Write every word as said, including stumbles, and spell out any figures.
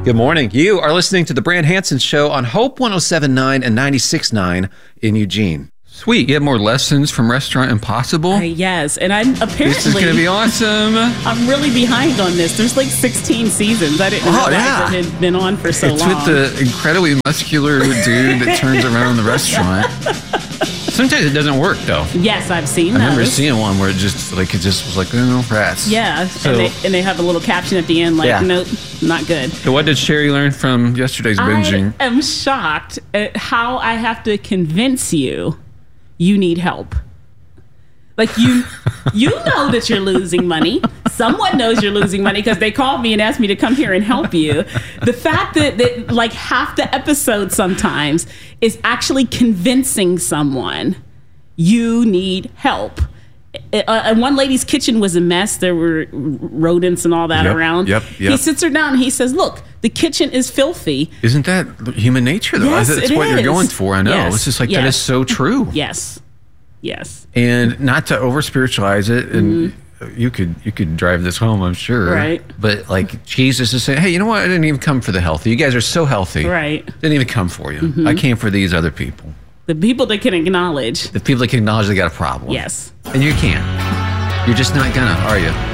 Good morning. You are listening to the Brand Hansen Show on Hope one oh seven point nine and ninety-six point nine in Eugene. Sweet. You have more lessons from Restaurant Impossible? Uh, yes. And I'm apparently... This is going to be awesome. I'm really behind on this. There's like sixteen seasons. I didn't oh, realize yeah. it had been on for so it's long. It's with the incredibly muscular dude that turns around the restaurant. Sometimes it doesn't work, though. Yes, I've seen I those. remember seeing one where it just like it just was like, oh, rats. Yeah, So, and, they, and they have a little caption at the end like, Yeah. nope, not good. so what did Sherry learn from yesterday's binging? I am shocked at how I have to convince you you need help. Like you, you know that you're losing money. Someone knows you're losing money because they called me and asked me to come here and help you. The fact that, that like half the episode sometimes is actually convincing someone you need help. Uh, and one lady's kitchen was a mess. There were rodents and all that Yep, around. yep, yep. He sits her down and he says, look, the kitchen is filthy. Isn't that human nature, though? Yes, That's it what is. you're going for. I know. Yes, It's just like, that yes. is so true. Yes. Yes. And not to over spiritualize it, and mm-hmm. you could you could drive this home, I'm sure. Right. But like Jesus is saying, hey, you know what? I didn't even come for the healthy. You guys are so healthy. Right. Didn't even come for you. Mm-hmm. I came for these other people. The people that can acknowledge. The people that can acknowledge they got a problem. Yes. And you can't. You're just not gonna, are you?